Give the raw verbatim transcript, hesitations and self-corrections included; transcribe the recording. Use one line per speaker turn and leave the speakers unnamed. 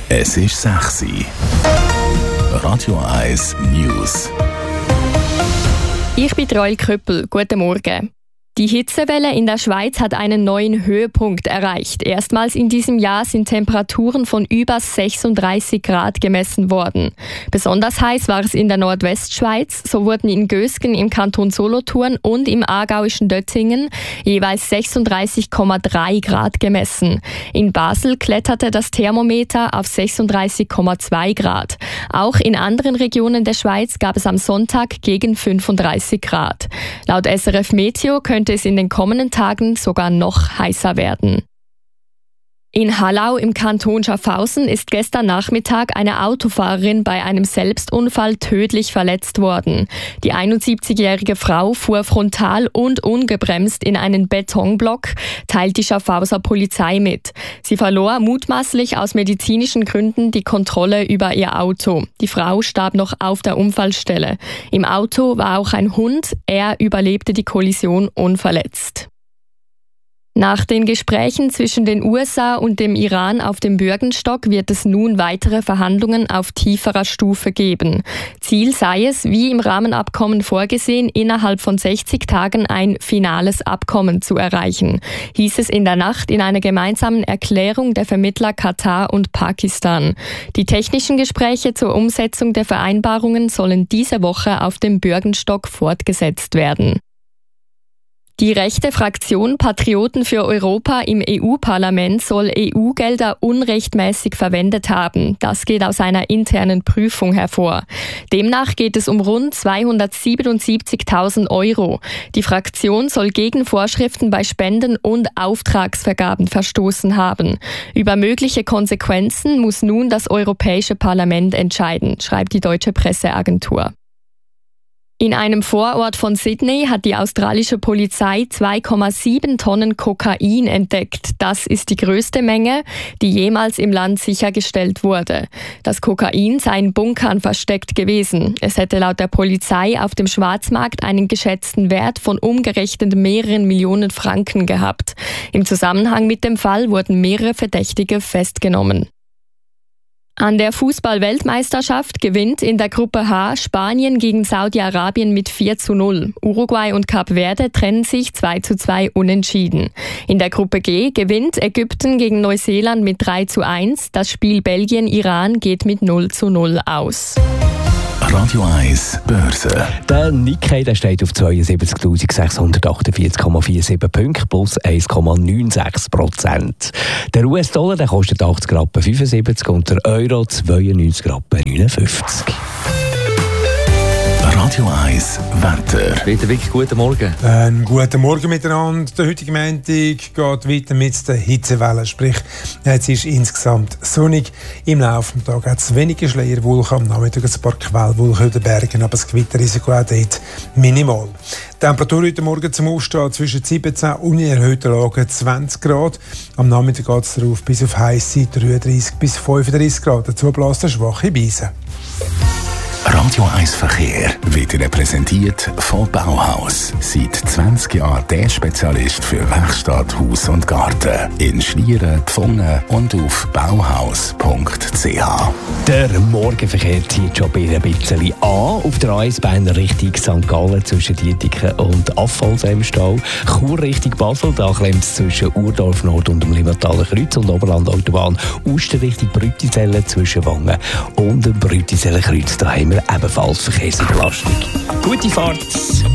Es ist sechs Uhr. Radio eins News.
Ich bin Roel Köppel. Guten Morgen. Die Hitzewelle in der Schweiz hat einen neuen Höhepunkt erreicht. Erstmals in diesem Jahr sind Temperaturen von über sechsunddreißig Grad gemessen worden. Besonders heiß war es in der Nordwestschweiz. So wurden in Gösgen im Kanton Solothurn und im aargauischen Döttingen jeweils sechsunddreißig Komma drei Grad gemessen. In Basel kletterte das Thermometer auf sechsunddreißig Komma zwei Grad. Auch in anderen Regionen der Schweiz gab es am Sonntag gegen fünfunddreißig Grad. Laut S R F Meteo könnte es in den kommenden Tagen sogar noch heißer werden. In Hallau im Kanton Schaffhausen ist gestern Nachmittag eine Autofahrerin bei einem Selbstunfall tödlich verletzt worden. Die einundsiebzigjährige Frau fuhr frontal und ungebremst in einen Betonblock, teilt die Schaffhauser Polizei mit. Sie verlor mutmaßlich aus medizinischen Gründen die Kontrolle über ihr Auto. Die Frau starb noch auf der Unfallstelle. Im Auto war auch ein Hund, er überlebte die Kollision unverletzt. Nach den Gesprächen zwischen den U S A und dem Iran auf dem Bürgenstock wird es nun weitere Verhandlungen auf tieferer Stufe geben. Ziel sei es, wie im Rahmenabkommen vorgesehen, innerhalb von sechzig Tagen ein finales Abkommen zu erreichen, hieß es in der Nacht in einer gemeinsamen Erklärung der Vermittler Katar und Pakistan. Die technischen Gespräche zur Umsetzung der Vereinbarungen sollen diese Woche auf dem Bürgenstock fortgesetzt werden. Die rechte Fraktion Patrioten für Europa im E U-Parlament soll E U-Gelder unrechtmäßig verwendet haben. Das geht aus einer internen Prüfung hervor. Demnach geht es um rund zweihundertsiebenundsiebzigtausend Euro. Die Fraktion soll gegen Vorschriften bei Spenden und Auftragsvergaben verstoßen haben. Über mögliche Konsequenzen muss nun das Europäische Parlament entscheiden, schreibt die deutsche Presseagentur. In einem Vorort von Sydney hat die australische Polizei zwei Komma sieben Tonnen Kokain entdeckt. Das ist die größte Menge, die jemals im Land sichergestellt wurde. Das Kokain sei in Bunkern versteckt gewesen. Es hätte laut der Polizei auf dem Schwarzmarkt einen geschätzten Wert von umgerechnet mehreren Millionen Franken gehabt. Im Zusammenhang mit dem Fall wurden mehrere Verdächtige festgenommen. An der Fußball-Weltmeisterschaft gewinnt in der Gruppe H Spanien gegen Saudi-Arabien mit vier zu null. Uruguay und Kap Verde trennen sich zwei zu zwei unentschieden. In der Gruppe G gewinnt Ägypten gegen Neuseeland mit drei zu eins. Das Spiel Belgien-Iran geht mit null zu null aus.
Radio eins Börse.
Der Nikkei der steht auf zweiundsiebzigtausendsechshundertachtundvierzig Komma siebenundvierzig Punkte plus eins Komma sechsundneunzig Prozent. Der U S-Dollar der kostet achtzig Rappen fünfundsiebzig und der Euro zweiundneunzig Rappen neunundfünfzig.
Radio eins Wetter.
Peter Wick, guten Morgen.
Einen guten Morgen miteinander. Der heutige Montag geht weiter mit der Hitzewelle. Sprich, es ist insgesamt sonnig. Im Laufe des Tages hat es wenige Schleierwolken, am Nachmittag ein paar Quellwolken in den Bergen, aber das Gewitterrisiko auch dort minimal. Die Temperatur heute Morgen zum Aufstehen zwischen siebzehn und in erhöhten Lagen zwanzig Grad. Am Nachmittag geht es darauf bis auf heisse dreiunddreißig bis fünfunddreißig Grad. Dazu bläst eine schwache Brise.
Radio eins Verkehr wird Ihnen präsentiert von Bauhaus. Seit zwanzig Jahren der Spezialist für Werkstatt, Haus und Garten. In Schlieren, Pfungen und auf bauhaus punkt c h.
Der Morgenverkehr zieht schon ein bisschen an. Auf der A eins Richtung Sankt Gallen zwischen Dietiken und Affolz im Stau. Chur Richtung Basel, da klemmt es zwischen Urdorf Nord und dem Limmertaler Kreuz und Oberland-Autobahn. Uster Richtung Brüttisellen zwischen Wangen und dem Brüttiseller Kreuz. Da haben wir ebenfalls Verkehrsüberlastung. Gute Fahrt!